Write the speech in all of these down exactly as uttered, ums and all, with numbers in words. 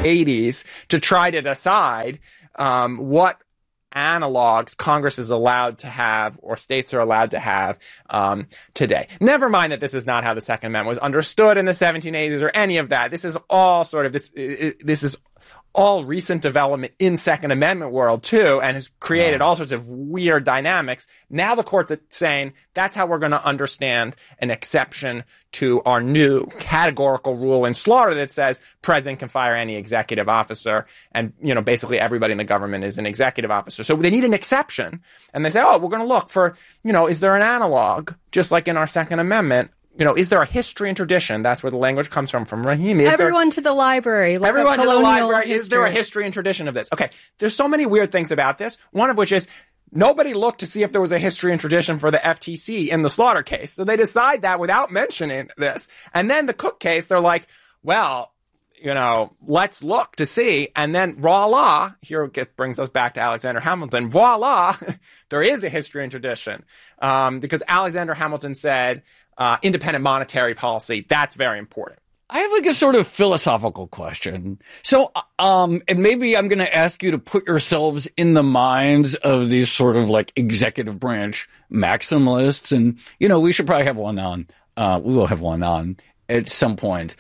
eighties to try to decide um, what analogs Congress is allowed to have or states are allowed to have um, today. Never mind that this is not how the Second Amendment was understood in the seventeen eighties or any of that. This is all sort of this. It, this is all recent development in Second Amendment world too, and has created all sorts of weird dynamics. Now the court's saying that's how we're going to understand an exception to our new categorical rule in Slaughter that says president can fire any executive officer, and, you know, basically everybody in the government is an executive officer. So they need an exception, and they say, oh, we're going to look for, you know, is there an analog, just like in our Second Amendment? You know, is there a history and tradition? That's where the language comes from, from Rahimi. Is everyone there, to the library. Look everyone to the library. History. Is there a history and tradition of this? Okay. There's so many weird things about this. One of which is nobody looked to see if there was a history and tradition for the F T C in the Slaughter case. So they decide that without mentioning this. And then the Cook case, they're like, well, you know, let's look to see. And then voila, here it gets, brings us back to Alexander Hamilton. Voila, there is a history and tradition. Um, because Alexander Hamilton said, Uh, independent monetary policy, that's very important. I have like a sort of philosophical question. So, um, and maybe I'm going to ask you to put yourselves in the minds of these sort of like executive branch maximalists. And, you know, we should probably have one on, uh, we will have one on at some point.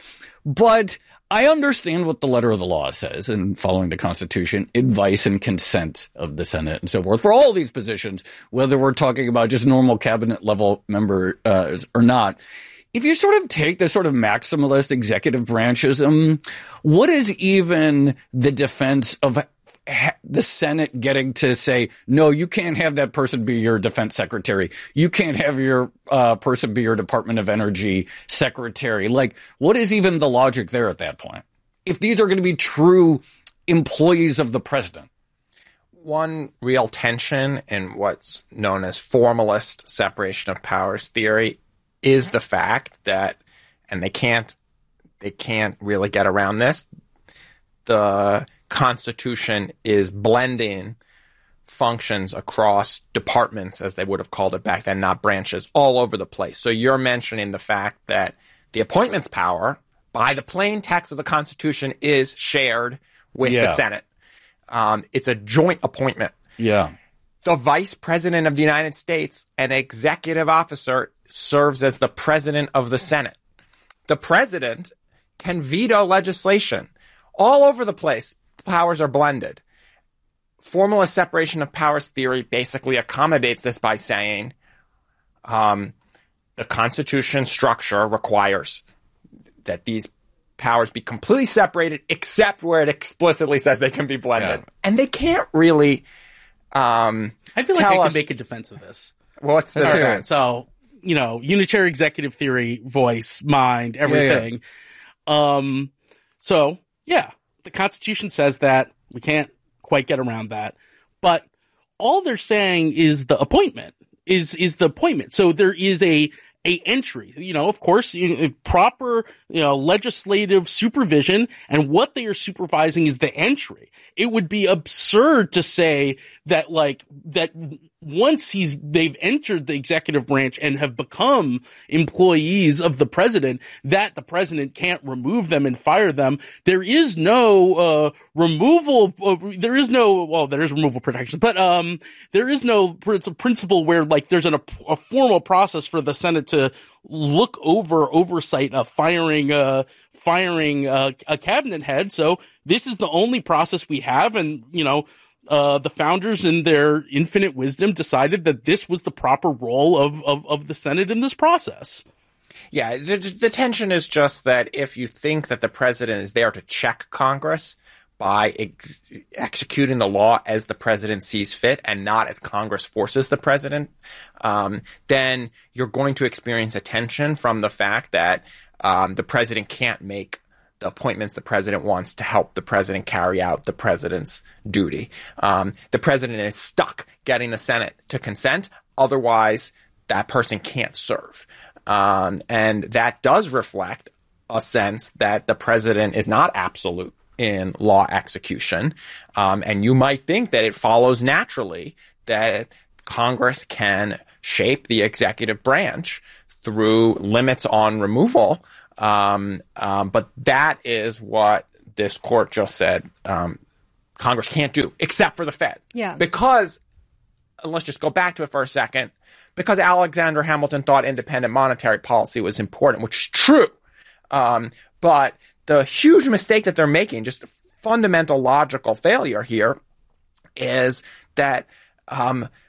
But I understand what the letter of the law says, and following the Constitution, advice and consent of the Senate and so forth for all these positions, whether we're talking about just normal cabinet level members uh, or not. If you sort of take this sort of maximalist executive branchism, what is even the defense of the Senate getting to say, no, you can't have that person be your defense secretary. You can't have your uh, person be your Department of Energy secretary. Like, what is even the logic there at that point? If these are going to be true employees of the president. One real tension in what's known as formalist separation of powers theory is the fact that, and they can't, they can't really get around this, the Constitution is blending functions across departments, as they would have called it back then, not branches, all over the place. So you're mentioning the fact that the appointments power, by the plain text of the Constitution, is shared with yeah. the Senate. Um, it's a joint appointment. Yeah. The Vice President of the United States, an executive officer, serves as the President of the Senate. The President can veto legislation all over the place. Powers are blended. Formalist separation of powers theory basically accommodates this by saying um, the Constitution structure requires that these powers be completely separated, except where it explicitly says they can be blended. Yeah. And they can't really um, I feel like tell I us, can make a defense of this. What's the defense? So, you know, unitary executive theory, voice, mind, everything. Yeah, yeah. Um, so, yeah. The Constitution says that. We can't quite get around that. But all they're saying is the appointment, is is the appointment. So there is a a entry, you know, of course, you know, proper, you know, legislative supervision, and what they are supervising is the entry. It would be absurd to say that, like, that once he's, they've entered the executive branch and have become employees of the president, that the president can't remove them and fire them. There is no, uh, removal, uh, there is no, well, there is removal protections, but, um, there is no, it's a principle where, like, there's an, a, a formal process for the Senate to look over oversight of firing, uh, firing, uh, a cabinet head. So this is the only process we have. And, you know, Uh, the founders in their infinite wisdom decided that this was the proper role of, of, of the Senate in this process. Yeah, the, the tension is just that if you think that the president is there to check Congress by ex- executing the law as the president sees fit and not as Congress forces the president, um, then you're going to experience a tension from the fact that um, the president can't make the appointments the president wants to help the president carry out the president's duty. Um, the president is stuck getting the Senate to consent. Otherwise, that person can't serve. Um, and that does reflect a sense that the president is not absolute in law execution. Um, and you might think that it follows naturally that Congress can shape the executive branch through limits on removal. Um, um, but that is what this court just said um, Congress can't do, except for the Fed. Yeah. Because, let's just go back to it for a second, because Alexander Hamilton thought independent monetary policy was important, which is true. Um, but the huge mistake that they're making, just a fundamental logical failure here, is that um,